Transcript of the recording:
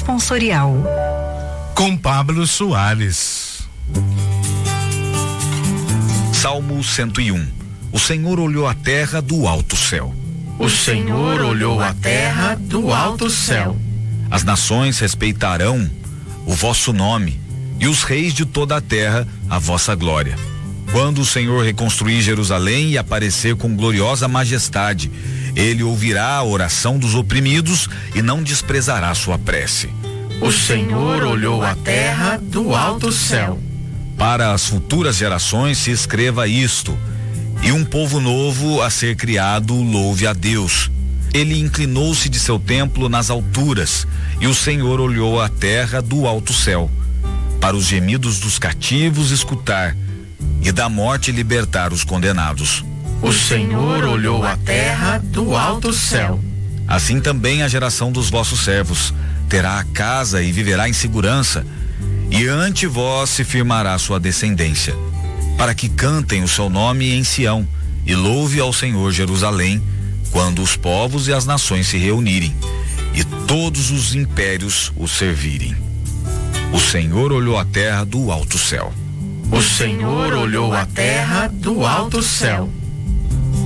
responsorial. Com Pablo Soares. Salmo 101. O Senhor olhou a terra do alto céu. O Senhor olhou a terra do alto céu. As nações respeitarão o vosso nome, e os reis de toda a terra a vossa glória. Quando o Senhor reconstruir Jerusalém e aparecer com gloriosa majestade, ele ouvirá a oração dos oprimidos e não desprezará sua prece. O Senhor olhou a terra do alto céu. Para as futuras gerações se escreva isto: e um povo novo a ser criado louve a Deus. Ele inclinou-se de seu templo nas alturas, e o Senhor olhou a terra do alto céu, para os gemidos dos cativos escutar, e da morte libertar os condenados. O Senhor olhou a terra do alto céu. Assim também a geração dos vossos servos terá a casa e viverá em segurança, e ante vós se firmará sua descendência, para que cantem o seu nome em Sião, e louve ao Senhor Jerusalém, quando os povos e as nações se reunirem, e todos os impérios o servirem. O Senhor olhou a terra do alto céu. O Senhor olhou a terra do alto céu.